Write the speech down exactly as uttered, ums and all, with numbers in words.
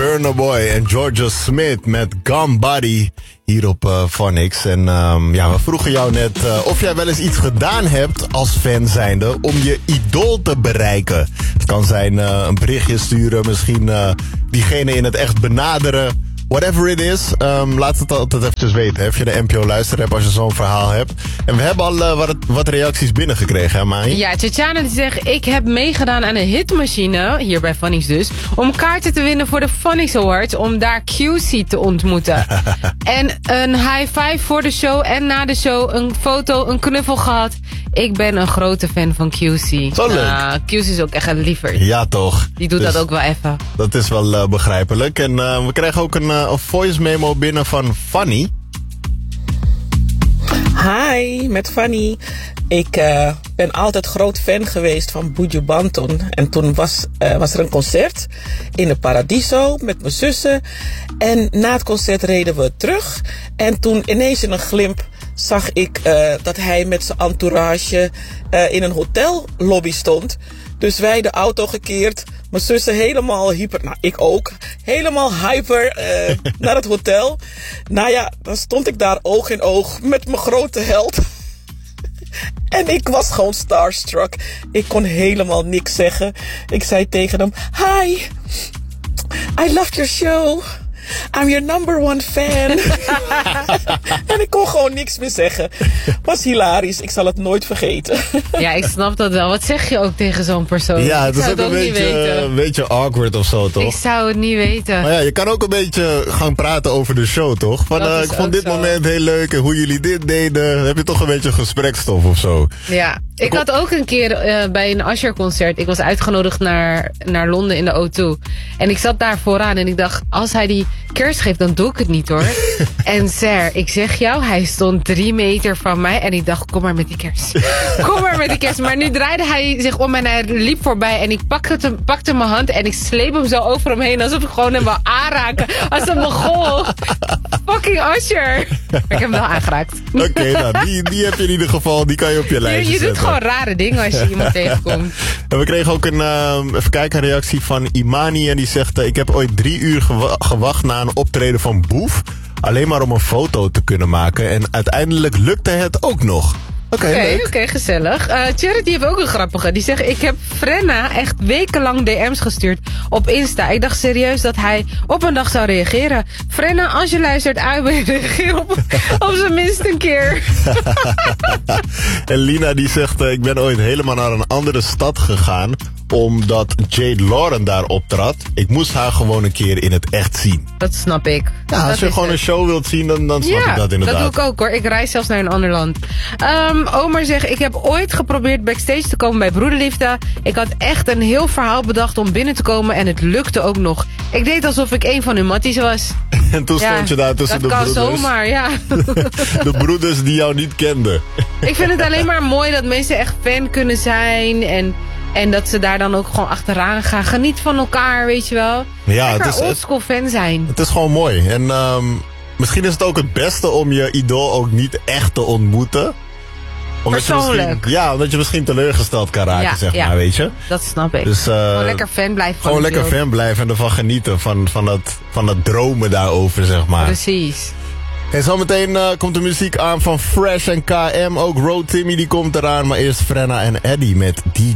Burna Boy en Georgia Smith met Gone Body hier op uh, Phonics. En um, ja, we vroegen jou net uh, of jij wel eens iets gedaan hebt als fan zijnde om je idool te bereiken. Het kan zijn uh, een berichtje sturen, misschien uh, diegene in het echt benaderen. Whatever it is, um, laat het altijd eventjes weten. Of je de N P O luistert als je zo'n verhaal hebt. En we hebben al uh, wat, wat reacties binnengekregen, hè Mai? Ja, Tjitjana die zegt, ik heb meegedaan aan een hitmachine, hier bij Phonics dus, om kaarten te winnen voor de Phonics Awards, om daar Q C te ontmoeten. En een high five voor de show en na de show een foto, een knuffel gehad. Ik ben een grote fan van Q C. Zo leuk. Uh, Q C is ook echt een liever. Ja, toch. Die doet dus dat ook wel even. Dat is wel uh, begrijpelijk. En uh, we krijgen ook een, uh, een voice memo binnen van Fanny. Hi, met Fanny. Ik uh, ben altijd groot fan geweest van Buju Banton. En toen was, uh, was er een concert in de Paradiso met mijn zussen. En na het concert reden we terug. En toen ineens in een glimp zag ik uh, dat hij met zijn entourage uh, in een hotellobby stond. Dus wij de auto gekeerd. Mijn zussen helemaal hyper. Nou, ik ook. Helemaal hyper uh, naar het hotel. Nou ja, dan stond ik daar oog in oog met mijn grote held. En ik was gewoon starstruck. Ik kon helemaal niks zeggen. Ik zei tegen hem: Hi, I loved your show. I'm your number one fan. En ik kon gewoon niks meer zeggen. Was hilarisch. Ik zal het nooit vergeten. Ja, ik snap dat wel. Wat zeg je ook tegen zo'n persoon? Ja, het ik is ook, het een, ook beetje, een beetje awkward of zo, toch? Ik zou het niet weten. Maar ja, je kan ook een beetje gaan praten over de show, toch? Van, uh, ik vond dit zo. moment heel leuk en hoe jullie dit deden. Dan heb je toch een beetje gesprekstof of zo. Ja, ik had ook een keer uh, bij een Usher-concert. Ik was uitgenodigd naar, naar Londen in de O twee. En ik zat daar vooraan en ik dacht, als hij die kers geeft, dan doe ik het niet hoor. En Ser, ik zeg jou, hij stond drie meter van mij. En ik dacht, kom maar met die kers. Kom maar met die kers. Maar nu draaide hij zich om en hij liep voorbij. En ik pakte, te, pakte mijn hand en ik sleep hem zo over hem heen. Alsof ik gewoon hem wil aanraken. Als een mogol. Fucking Usher. Maar ik heb hem wel aangeraakt. Oké, okay, nou, die, die heb je in ieder geval. Die kan je op je lijstje je, je zetten. doet gewoon rare dingen als je iemand tegenkomt. En we kregen ook een, uh, even kijken, een reactie van Imani. En die zegt, uh, ik heb ooit drie uur gewa- gewacht na een optreden van Boef. Alleen maar om een foto te kunnen maken. En uiteindelijk lukte het ook nog. Oké, okay, leuk. Oké, okay, gezellig. Uh, Charity heeft ook een grappige. Die zegt, ik heb Frenna echt wekenlang D M's gestuurd op Insta. Ik dacht serieus dat hij op een dag zou reageren. Frenna, als je luistert, uit, reageer op, op zijn minst een keer. En Lina die zegt, uh, ik ben ooit helemaal naar een andere stad gegaan. Omdat Jade Lauren daar optrad. Ik moest haar gewoon een keer in het echt zien. Dat snap ik. Ja, als dat je gewoon het. een show wilt zien, dan, dan snap ja, ik dat inderdaad. dat doe ik ook hoor. Ik reis zelfs naar een ander land. Um, Omar zegt, ik heb ooit geprobeerd backstage te komen bij Broederliefde. Ik had echt een heel verhaal bedacht om binnen te komen en het lukte ook nog. Ik deed alsof ik een van hun matties was. En toen ja, stond je daar tussen de broeders. Dat kan zomaar, ja. De broeders die jou niet kenden. Ik vind het alleen maar mooi dat mensen echt fan kunnen zijn en... En dat ze daar dan ook gewoon achteraan gaan. Geniet van elkaar, weet je wel. Ja, lekker het is oldschool fan zijn. Het is gewoon mooi. En um, misschien is het ook het beste om je idool ook niet echt te ontmoeten. Omdat Persoonlijk. Je ja, omdat je misschien teleurgesteld kan raken, ja, zeg ja. maar, weet je. Dat snap ik. Dus, uh, gewoon lekker fan blijven. Gewoon lekker beeld. fan blijven en ervan genieten. Van, van, dat, van dat dromen daarover, zeg maar. Precies. En zometeen uh, komt de muziek aan van Fresh en K M. Ook Road Timmy die komt eraan. Maar eerst Frenna en Eddie met D